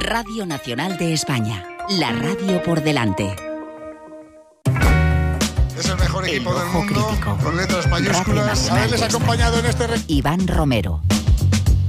Radio Nacional de España, la radio por delante. Es el mejor equipo del mundo, Crítico. con letras mayúsculas. Haberles acompañado en este... Iván Romero.